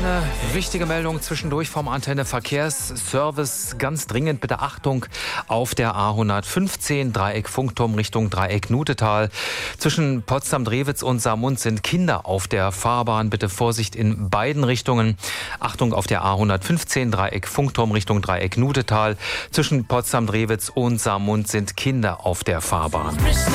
Eine wichtige Meldung zwischendurch vom Antenne Verkehrsservice. Ganz dringend bitte Achtung auf der A115 Dreieck Funkturm Richtung Dreieck Nutetal. Zwischen Potsdam-Drewitz und Saarmund sind Kinder auf der Fahrbahn. Bitte Vorsicht in beiden Richtungen. Achtung auf der A115 Dreieck Funkturm Richtung Dreieck Nutetal. Zwischen Potsdam-Drewitz und Saarmund sind Kinder auf der Fahrbahn.